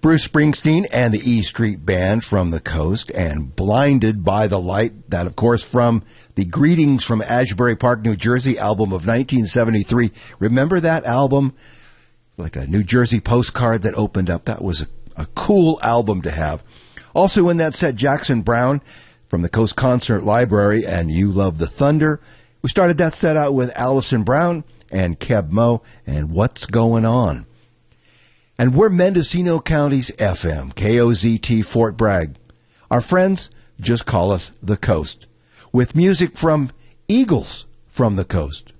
Bruce Springsteen and the E Street Band from the Coast, and Blinded by the Light, that of course from the Greetings from Asbury Park, New Jersey album of 1973. Remember that album? Like a New Jersey postcard that opened up. That was a cool album to have. Also in that set, Jackson Browne from the Coast Concert Library and You Love the Thunder. We started that set out with Alison Brown and Keb Mo and What's Going On. And we're Mendocino County's FM, KOZT Fort Bragg. Our friends just call us The Coast, with music from Eagles from the Coast.